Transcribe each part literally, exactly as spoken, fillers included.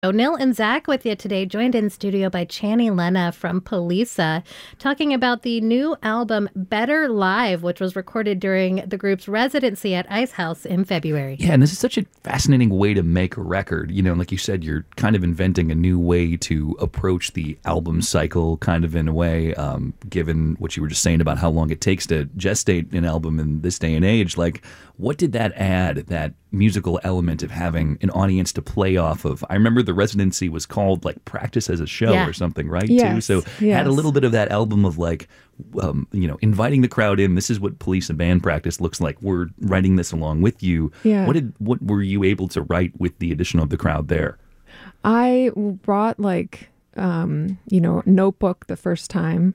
Nil and Zach with you today, joined in studio by Channy Lena from Polisa, talking about the new album Better Live, which was recorded during the group's residency at Ice House in February. Yeah, and this is such a fascinating way to make a record. You know, like you said, you're kind of inventing a new way to approach the album cycle, kind of in a way, um, given what you were just saying about how long it takes to gestate an album in this day and age. Like, what did that add, that musical element of having an audience to play off of? I remember the residency was called like Practice as a Show yeah. or something, right? Yes, too. So yes. had a little bit of that album of like, um, you know, inviting the crowd in. This is what Polisa band practice looks like. We're writing this along with you. Yeah. What did what were you able to write with the addition of the crowd there? I brought like, um, you know, notebook the first time,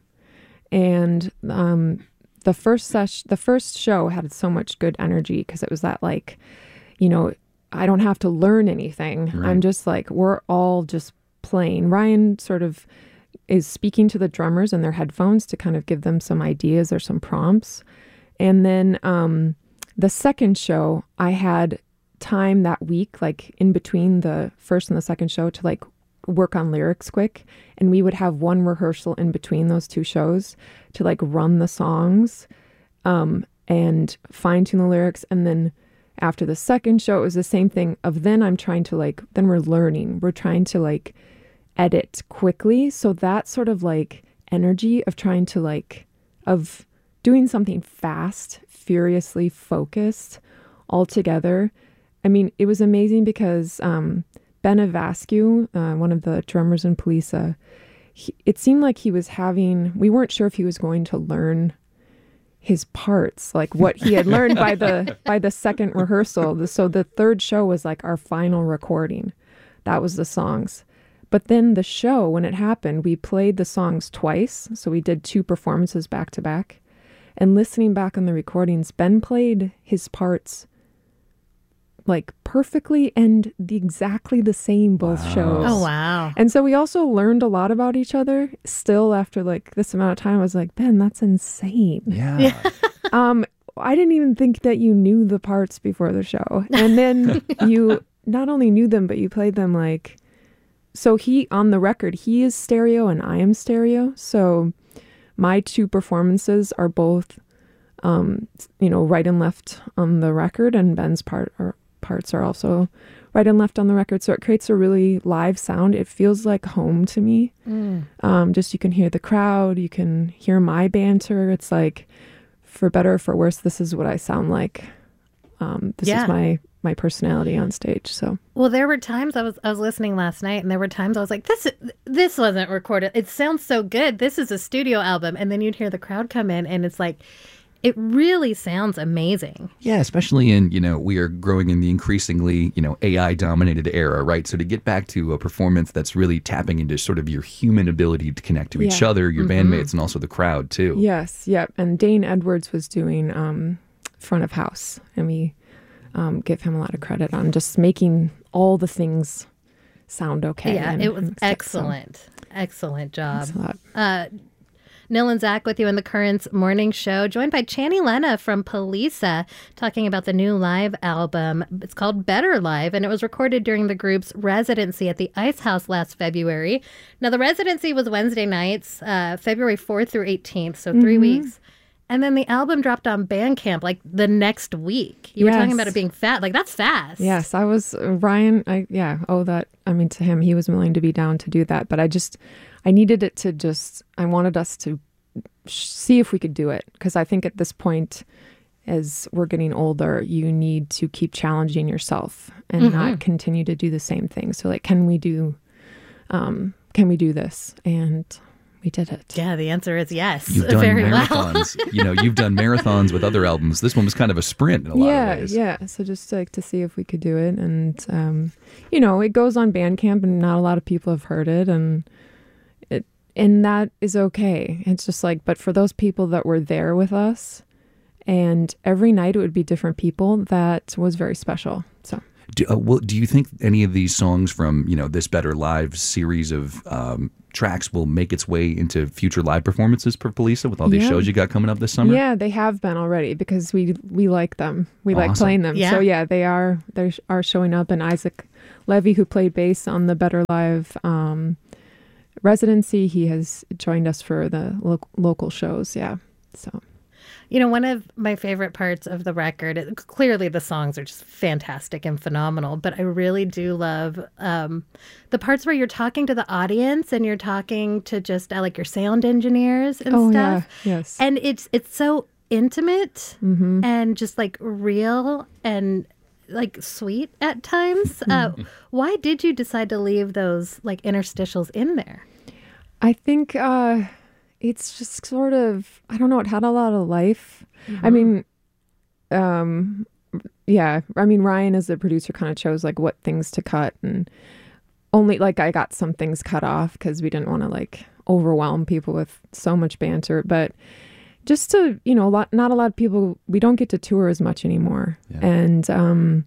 and um, the first sesh- the first show had so much good energy because it was that like, you know, I don't have to learn anything. Right. I'm just like, we're all just playing. Ryan sort of is speaking to the drummers in their headphones to kind of give them some ideas or some prompts. And then um, the second show, I had time that week, like in between the first and the second show, to like work on lyrics quick. And we would have one rehearsal in between those two shows to like run the songs um, and fine tune the lyrics. And then after the second show, it was the same thing of then I'm trying to like, then we're learning. We're trying to like edit quickly. So that sort of like energy of trying to like, of doing something fast, furiously focused all together. I mean, it was amazing because um, Ben Avascu, uh, one of the drummers in Polisa, he, it seemed like he was having, we weren't sure if he was going to learn his parts, like what he had learned by the by the second rehearsal. So the third show was like our final recording. That was the songs. But then the show, when it happened, we played the songs twice. So we did two performances back to back. And listening back on the recordings, Ben played his parts like perfectly and the exactly the same both Wow. shows. Oh, wow. And so we also learned a lot about each other. Still, after like this amount of time, I was like, Ben, that's insane. Yeah. um, I didn't even think that you knew the parts before the show. And then you not only knew them, but you played them like, so he, on the record, he is stereo and I am stereo. So my two performances are both, um, you know, right and left on the record, and Ben's part are parts are also right and left on the record. So it creates a really live sound. It feels like home to me. Mm. Um, just you can hear the crowd. You can hear my banter. It's like, for better or for worse, this is what I sound like. Um, this yeah. is my my personality on stage. So well, there were times I was I was listening last night, and there were times I was like, this this wasn't recorded. It sounds so good. This is a studio album. And then you'd hear the crowd come in, and it's like, it really sounds amazing. Yeah, especially in, you know, we are growing in the increasingly, you know, A I-dominated era, right? So to get back to a performance that's really tapping into sort of your human ability to connect to each Yeah. other, your Mm-hmm. bandmates, and also the crowd, too. yes, yep. And Dane Edwards was doing um, front of house, and we um, give him a lot of credit on just making all the things sound okay. Yeah, and- it was and stuff. excellent. So, excellent job. thanks a lot. Uh, Nil and Zach with you in the Currents Morning Show, joined by Channy Lena from Polisa, talking about the new live album. It's called Better Live, and it was recorded during the group's residency at the Ice House last February. Now, the residency was Wednesday nights, uh, February fourth through eighteenth, so three Mm-hmm. weeks. And then the album dropped on Bandcamp like the next week. You were talking Yes. about it being fat. Like, that's fast. Yes, I was uh, Ryan. I yeah. Oh, that. I mean, to him, he was willing to be down to do that. But I just, I needed it to just. I wanted us to sh- see if we could do it, because I think at this point, as we're getting older, you need to keep challenging yourself and Mm-hmm. not continue to do the same thing. So, like, can we do, um, can we do this? And we did it. Yeah, the answer is yes. You've done Very well. marathons. You know, you've done marathons with other albums. This one was kind of a sprint in a lot yeah, of ways. yeah. So just like to see if we could do it, and um, you know, it goes on Bandcamp, and not a lot of people have heard it, and it and that is okay. It's just like, but for those people that were there with us, and every night it would be different people, that was very special. So. Do, uh, well, do you think any of these songs from, you know, this Better Live series of um, tracks will make its way into future live performances for Polisa with all these Yeah. shows you got coming up this summer? Yeah, they have been already, because we we like them. We like Awesome. playing them. Yeah. So yeah, they are they are showing up, and Isaac Levy, who played bass on the Better Live um, residency, he has joined us for the lo- local shows. Yeah. So. You know, one of my favorite parts of the record, it, clearly the songs are just fantastic and phenomenal, but I really do love um, the parts where you're talking to the audience and you're talking to just uh, like your sound engineers and oh, stuff. Yeah. Yes. And it's it's so intimate mm-hmm. and just like real and like sweet at times. Uh, why did you decide to leave those like interstitials in there? I think uh, it's just sort of, I don't know, it had a lot of life. Mm-hmm. I mean, um, yeah, I mean, Ryan as the producer kind of chose like what things to cut, and only like I got some things cut off because we didn't want to like overwhelm people with so much banter, but just to, you know, a lot, not a lot of people, we don't get to tour as much anymore. Yeah. And, um,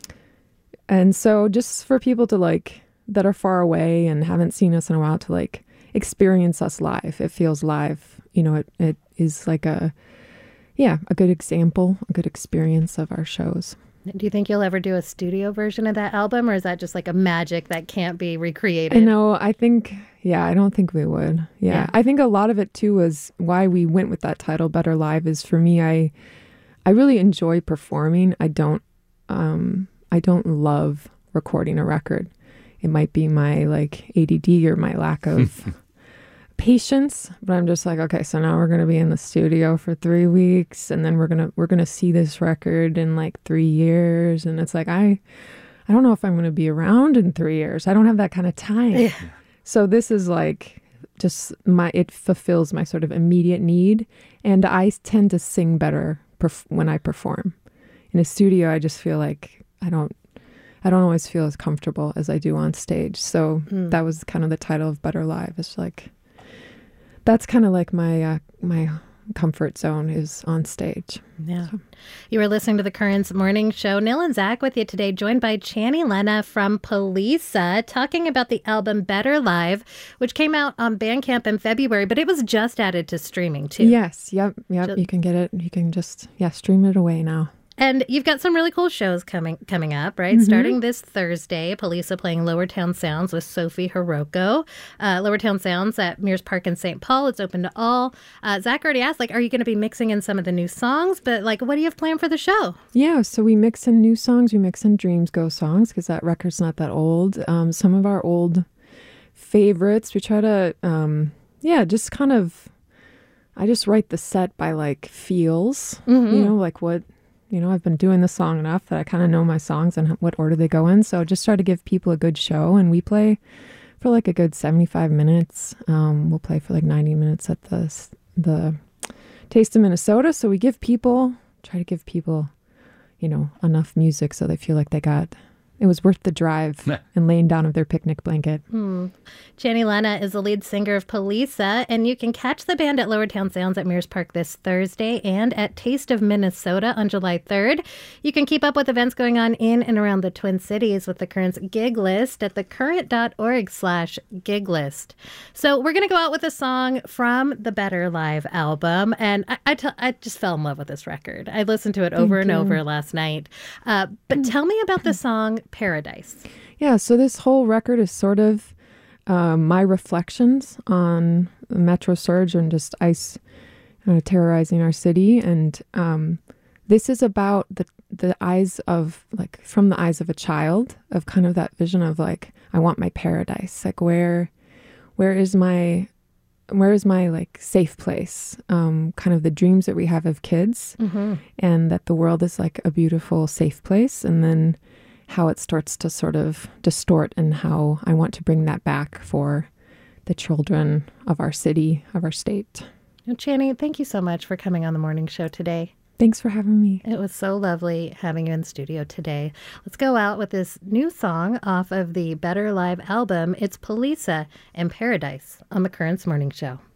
and so just for people to like, that are far away and haven't seen us in a while to like experience us live, it feels live, you know, it, it is like a, yeah, a good example, a good experience of our shows. Do you think you'll ever do a studio version of that album, or is that just like a magic that can't be recreated? I know, I think, yeah, I don't think we would. Yeah. yeah. I think a lot of it too was why we went with that title, Better Live, is for me, I I really enjoy performing. I don't um I don't love recording a record. It might be my like A D D or my lack of patience, but I'm just like, okay, so now we're going to be in the studio for three weeks and then we're going to, we're going to see this record in like three years. And it's like, I, I don't know if I'm going to be around in three years. I don't have that kind of time. Yeah. So this is like just my, it fulfills my sort of immediate need. And I tend to sing better perf- when I perform. In a studio, I just feel like I don't, I don't always feel as comfortable as I do on stage. So mm. that was kind of the title of Better Live. It's like, that's kind of like my uh, my comfort zone is on stage. Yeah. So. You were listening to the Currents Morning Show. Nil and Zach with you today, joined by Channy Lena from Poliça, talking about the album Better Live, which came out on Bandcamp in February, but it was just added to streaming too. Yes. Yep. Yep. Just, you can get it. You can just, yeah, stream it away now. And you've got some really cool shows coming coming up, right? Mm-hmm. Starting this Thursday, Poliça playing Lowertown Sounds with Sophie Hiroko. Uh, Lowertown Sounds at Mears Park in Saint Paul. It's open to all. Uh, Zach already asked, like, are you going to be mixing in some of the new songs? But, like, what do you have planned for the show? Yeah, so we mix in new songs. We mix in Dreams Go songs because that record's not that old. Um, some of our old favorites. We try to, um, yeah, just kind of, I just write the set by, like, feels, mm-hmm. you know, like what... You know, I've been doing the song enough that I kind of know my songs and what order they go in. So just try to give people a good show. And we play for like a good seventy-five minutes. Um, we'll play for like ninety minutes at the the Taste of Minnesota. So we give people, try to give people, you know, enough music so they feel like they got, it was worth the drive and laying down of their picnic blanket. Hmm. Channy Lena is the lead singer of Poliça, and you can catch the band at Lowertown Sounds at Mears Park this Thursday and at Taste of Minnesota on July third. You can keep up with events going on in and around the Twin Cities with the Current's gig list at thecurrent.org slash gig list. So we're going to go out with a song from the Better Live album, and I, I, t- I just fell in love with this record. I listened to it over Thank and you. over last night. Uh, but tell me about the song Paradise. Yeah, so this whole record is sort of uh, my reflections on the Metro Surge and just ICE uh, terrorizing our city. And um, this is about the the eyes of, like, from the eyes of a child, of kind of that vision of, like, I want my paradise. Like, where, where is my, where is my, like, safe place? Um, kind of the dreams that we have of kids, mm-hmm. and that the world is, like, a beautiful, safe place. And then how it starts to sort of distort, and how I want to bring that back for the children of our city, of our state. Well, Channy, thank you so much for coming on the morning show today. Thanks for having me. It was so lovely having you in the studio today. Let's go out with this new song off of the Better Live album. It's Poliça and Paradise on the Currents Morning Show.